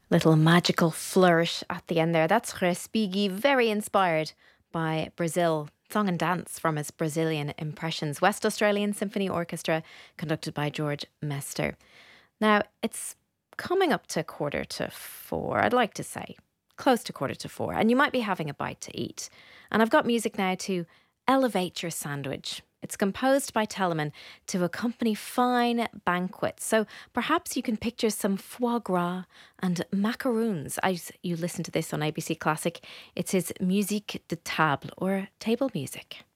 Little magical flourish at the end there. That's Respighi, very inspired by Brazil. Song and dance from his Brazilian impressions. West Australian Symphony Orchestra, conducted by George Mester. Now, it's coming up to 3:45, I'd like to say. Close to 4:45. And you might be having a bite to eat. And I've got music now to elevate your sandwich. It's composed by Telemann to accompany fine banquets. So perhaps you can picture some foie gras and macaroons as you listen to this on ABC Classic. It's his musique de table or table music.